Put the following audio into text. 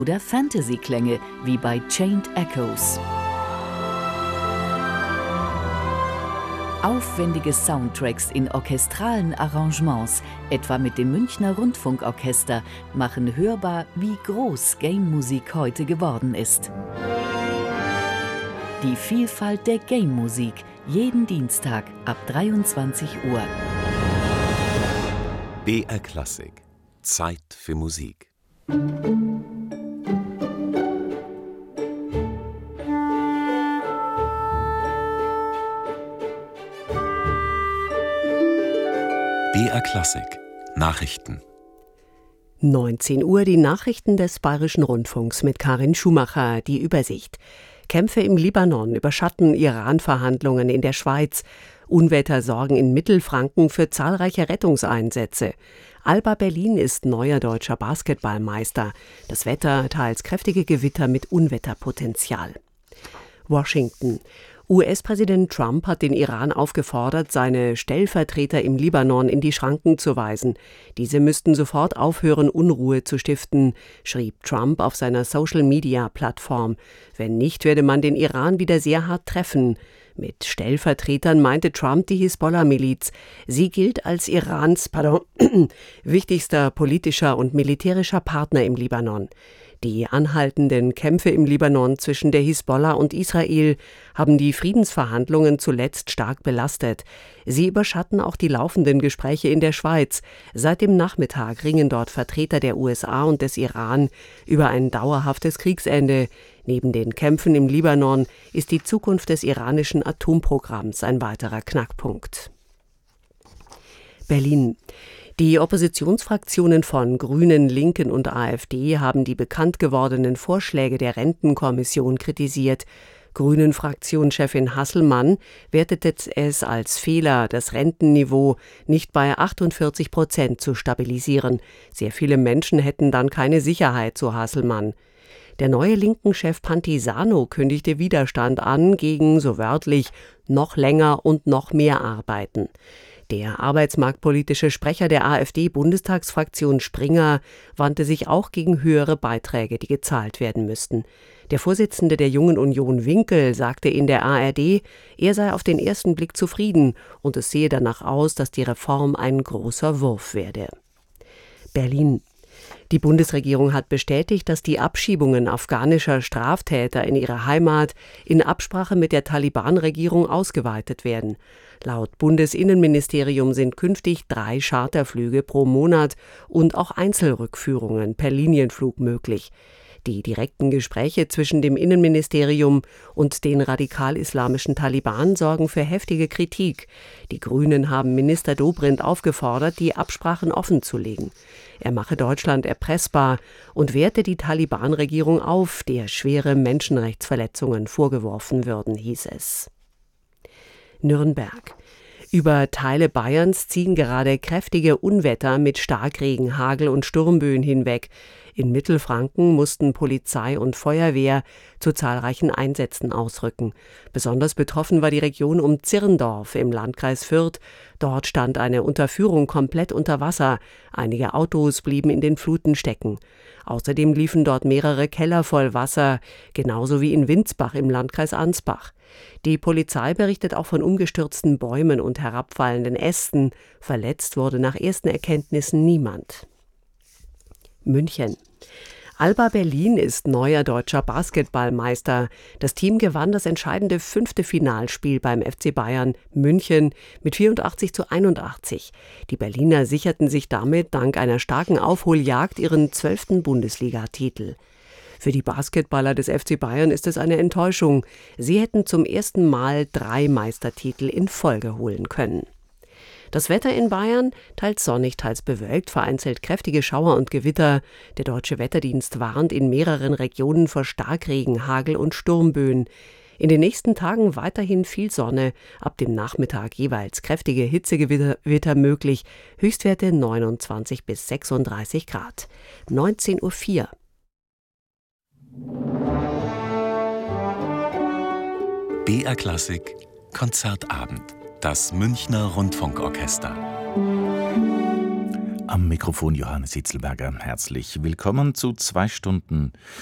oder Fantasy-Klänge wie bei Chained Echoes. Aufwendige Soundtracks in orchestralen Arrangements, etwa mit dem Münchner Rundfunkorchester, machen hörbar, wie groß Game-Musik heute geworden ist. Die Vielfalt der Game-Musik, jeden Dienstag ab 23 Uhr. BR Klassik. Zeit für Musik. BR Klassik. Nachrichten. 19 Uhr die Nachrichten des Bayerischen Rundfunks mit Karin Schumacher, die Übersicht. Kämpfe im Libanon überschatten Iran-Verhandlungen in der Schweiz. Unwetter sorgen in Mittelfranken für zahlreiche Rettungseinsätze. Alba Berlin ist neuer deutscher Basketballmeister. Das Wetter teils kräftige Gewitter mit Unwetterpotenzial. Washington. US-Präsident Trump hat den Iran aufgefordert, seine Stellvertreter im Libanon in die Schranken zu weisen. Diese müssten sofort aufhören, Unruhe zu stiften, schrieb Trump auf seiner Social-Media-Plattform. Wenn nicht, werde man den Iran wieder sehr hart treffen. Mit Stellvertretern meinte Trump die Hisbollah-Miliz. Sie gilt als Irans wichtigster politischer und militärischer Partner im Libanon. Die anhaltenden Kämpfe im Libanon zwischen der Hisbollah und Israel haben die Friedensverhandlungen zuletzt stark belastet. Sie überschatten auch die laufenden Gespräche in der Schweiz. Seit dem Nachmittag ringen dort Vertreter der USA und des Iran über ein dauerhaftes Kriegsende. Neben den Kämpfen im Libanon ist die Zukunft des iranischen Atomprogramms ein weiterer Knackpunkt. Berlin. Die Oppositionsfraktionen von Grünen, Linken und AfD haben die bekannt gewordenen Vorschläge der Rentenkommission kritisiert. Grünen-Fraktionschefin Hasselmann wertete es als Fehler, das Rentenniveau nicht bei 48% zu stabilisieren. Sehr viele Menschen hätten dann keine Sicherheit, so Hasselmann. Der neue Linken-Chef Pantisano kündigte Widerstand an gegen, so wörtlich, noch länger und noch mehr Arbeiten. Der arbeitsmarktpolitische Sprecher der AfD-Bundestagsfraktion Springer wandte sich auch gegen höhere Beiträge, die gezahlt werden müssten. Der Vorsitzende der Jungen Union Winkel sagte in der ARD, er sei auf den ersten Blick zufrieden und es sehe danach aus, dass die Reform ein großer Wurf werde. Berlin. Die Bundesregierung hat bestätigt, dass die Abschiebungen afghanischer Straftäter in ihre Heimat in Absprache mit der Taliban-Regierung ausgeweitet werden. Laut Bundesinnenministerium sind künftig 3 Charterflüge pro Monat und auch Einzelrückführungen per Linienflug möglich. Die direkten Gespräche zwischen dem Innenministerium und den radikal-islamischen Taliban sorgen für heftige Kritik. Die Grünen haben Minister Dobrindt aufgefordert, die Absprachen offenzulegen. Er mache Deutschland erpressbar und wehrte die Taliban-Regierung auf, der schwere Menschenrechtsverletzungen vorgeworfen würden, hieß es. Nürnberg. Über Teile Bayerns ziehen gerade kräftige Unwetter mit Starkregen, Hagel und Sturmböen hinweg. In Mittelfranken mussten Polizei und Feuerwehr zu zahlreichen Einsätzen ausrücken. Besonders betroffen war die Region um Zirndorf im Landkreis Fürth. Dort stand eine Unterführung komplett unter Wasser. Einige Autos blieben in den Fluten stecken. Außerdem liefen dort mehrere Keller voll Wasser, genauso wie in Windsbach im Landkreis Ansbach. Die Polizei berichtet auch von umgestürzten Bäumen und herabfallenden Ästen. Verletzt wurde nach ersten Erkenntnissen niemand. München. Alba Berlin ist neuer deutscher Basketballmeister. Das Team gewann das entscheidende 5. Finalspiel beim FC Bayern München mit 84:81. Die Berliner sicherten sich damit dank einer starken Aufholjagd ihren 12. Bundesligatitel. Für die Basketballer des FC Bayern ist es eine Enttäuschung. Sie hätten zum ersten Mal 3 Meistertitel in Folge holen können. Das Wetter in Bayern, teils sonnig, teils bewölkt, vereinzelt kräftige Schauer und Gewitter. Der Deutsche Wetterdienst warnt in mehreren Regionen vor Starkregen, Hagel und Sturmböen. In den nächsten Tagen weiterhin viel Sonne, ab dem Nachmittag jeweils kräftige Hitzegewitter möglich, Höchstwerte 29 bis 36 Grad. 19:04 Uhr. BR Klassik Konzertabend. Das Münchner Rundfunkorchester. Am Mikrofon Johannes Hitzelberger. Herzlich willkommen zu 2 Stunden